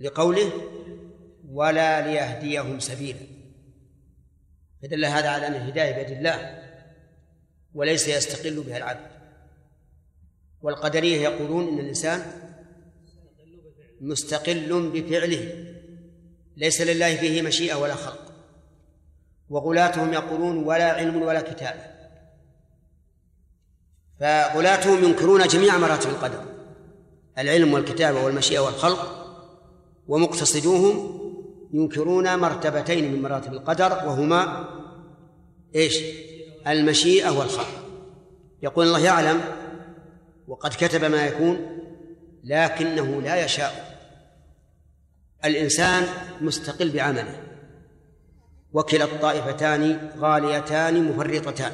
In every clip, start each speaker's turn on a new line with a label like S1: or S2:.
S1: لقوله ولا ليهديهم سبيلا، فدل هذا على أن الهداية بيد الله وليس يستقل بها العبد. والقدرية يقولون إن الإنسان مستقل بفعله ليس لله فيه مشيئة ولا خلق. وغلاتهم يقولون ولا علم ولا كتابة، فغلاتهم ينكرون جميع مراتب القدر، العلم والكتابة والمشيئة والخلق، ومقتصدوهم ينكرون مرتبتين من مراتب القدر وهما إيش؟ المشيئة والخلق. يقول الله يعلم وقد كتب ما يكون لكنه لا يشاء. الإنسان مستقل بعمله، وكلا الطائفتان غاليتان مفرطتان.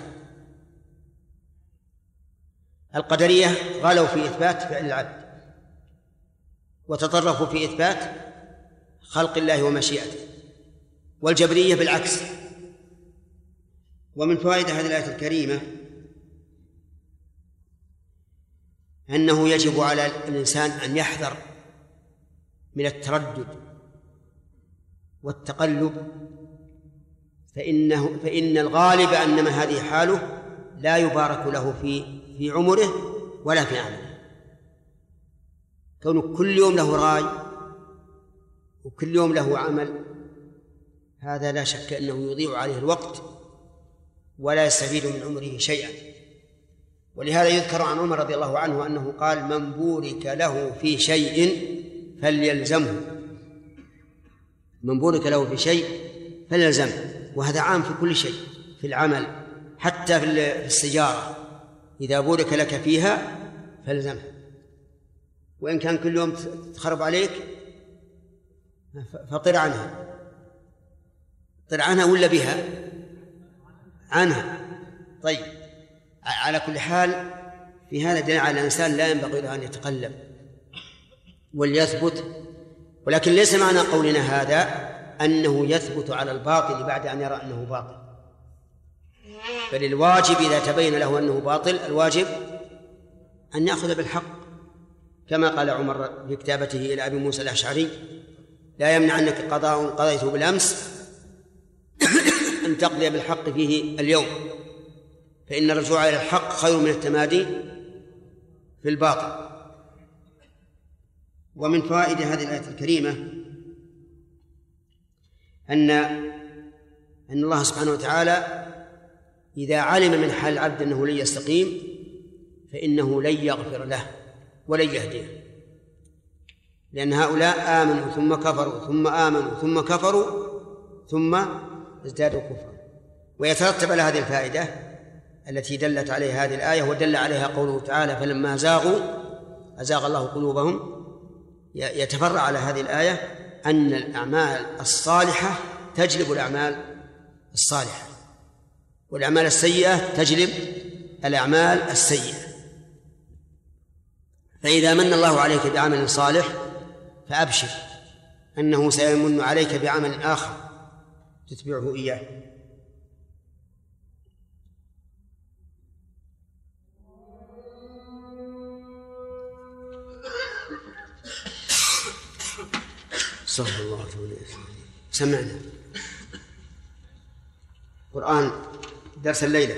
S1: القدرية غالوا في إثبات فعل العبد وتطرفوا في إثبات خلق الله ومشيئته، والجبرية بالعكس. ومن فوائد هذه الآية الكريمة أنه يجب على الإنسان أن يحذر من التردد والتقلب، فإن الغالب أن هذه حاله لا يبارك له في عمره ولا في عمله. كونه كل يوم له راي وكل يوم له عمل، هذا لا شك أنه يضيع عليه الوقت ولا يستفيد من عمره شيئا. ولهذا يذكر عن عمر رضي الله عنه أنه قال من بورك له في شيء فليلزمه، من بورك له في شيء فليلزمه. وهذا عام في كل شيء، في العمل حتى في السيارة، إذا بورك لك فيها فلزمها، وإن كان كل يوم تخرب عليك فطر عنها، طر عنها ولا بها عنها. طيب، على كل حال في هذا دليل على الإنسان لا ينبغي له أن يتقلب وليثبت. ولكن ليس معنى قولنا هذا أنه يثبت على الباطل بعد أن يرى أنه باطل، بل الواجب إذا تبين له أنه باطل الواجب أن يأخذ بالحق، كما قال عمر بكتابته إلى أبي موسى الأشعري لا يمنعنك قضاء قضيته بالأمس أن تقضي بالحق فيه اليوم، فإن الرجوع إلى الحق خير من التمادي في الباطل. ومن فوائد هذه الآية الكريمة أن الله سبحانه وتعالى إذا علم من حال العبد أنه لن يستقيم فإنه لن يغفر له ولن يهديه، لأن هؤلاء آمنوا ثم كفروا ثم آمنوا ثم كفروا ثم ازدادوا كفرا. ويترتب على هذه الفائدة التي دلت عليها هذه الآية ودل عليها قوله تعالى فلما زاغوا أزاغ الله قلوبهم، يتفرع على هذه الآية أن الأعمال الصالحة تجلب الأعمال الصالحة، والأعمال السيئة تجلب الأعمال السيئة. فإذا من الله عليك بعمل صالح فأبشر أنه سيمن عليك بعمل آخر تتبعه إياه. صلى الله عليه وسلم. سمعنا قرآن درس الليلة.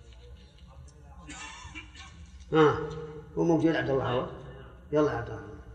S1: هو موجود عبد الله، يلا عبد الله.